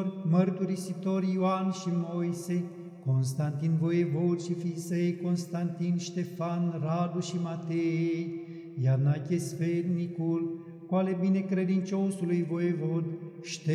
mărturisitori Ioan și Moise, Constantin voievod și fiii săi Constantin, Ștefan, Radu și Matei, Ianache sfetnicul, cu ale binecredinciosului voievod,